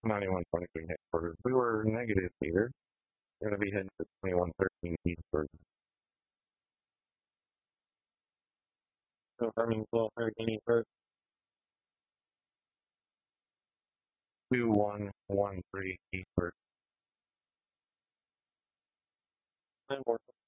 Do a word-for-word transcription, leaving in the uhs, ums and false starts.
ninety-one twenty-three headquarters. We were negative here. We're going to be heading to twenty-one thirteen Eastburg. Confirming full Hurricane Eastburg. two one one three Eastburg.